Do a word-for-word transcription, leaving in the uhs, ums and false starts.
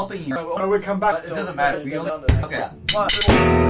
helping you. No, we come back. But it doesn't matter. We only, okay. One.